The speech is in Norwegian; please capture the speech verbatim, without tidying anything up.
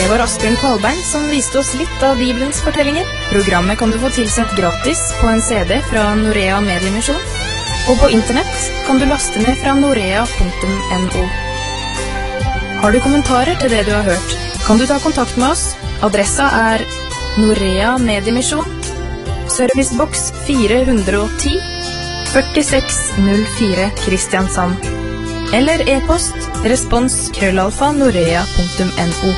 Det var Asbjørn Kvalbein som viste oss litt av Bibelens fortellinger. Programmet kan du få tilsendt gratis på en C D fra Norea Mediemisjon, og på internett kan du laste ned fra norea punktum no. Har du kommentarer til det du har hørt, kan du ta kontakt med oss. Adressa er Norea Mediemisjon, Servicebox fire hundre og ti, førtiseks null fire Kristiansand. Eller e-post respons krøllalfa norea punktum no.